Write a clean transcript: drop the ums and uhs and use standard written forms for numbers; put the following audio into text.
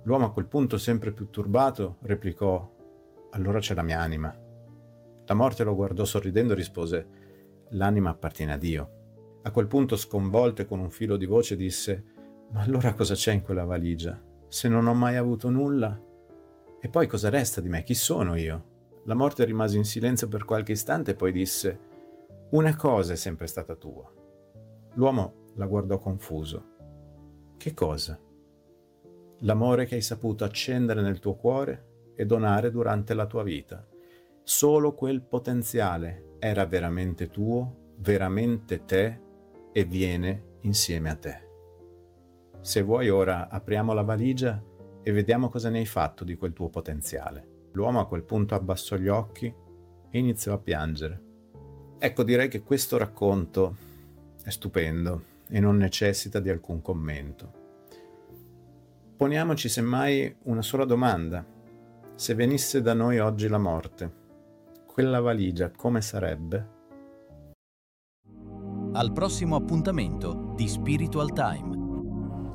L'uomo a quel punto, sempre più turbato, replicò: «Allora c'è la mia anima». La morte lo guardò sorridendo e rispose: «L'anima appartiene a Dio». A quel punto, sconvolto e con un filo di voce, disse: «Ma allora cosa c'è in quella valigia? Se non ho mai avuto nulla? E poi cosa resta di me? Chi sono io?» La morte rimase in silenzio per qualche istante e poi disse: «Una cosa è sempre stata tua». L'uomo la guardò confuso. «Che cosa?» «L'amore che hai saputo accendere nel tuo cuore e donare durante la tua vita. Solo quel potenziale era veramente tuo, veramente te, e viene insieme a te. Se vuoi ora apriamo la valigia e vediamo cosa ne hai fatto di quel tuo potenziale». L'uomo a quel punto abbassò gli occhi e iniziò a piangere. Ecco, direi che questo racconto è stupendo e non necessita di alcun commento. Poniamoci semmai una sola domanda. Se venisse da noi oggi la morte, quella valigia come sarebbe? Al prossimo appuntamento di Spiritual Time.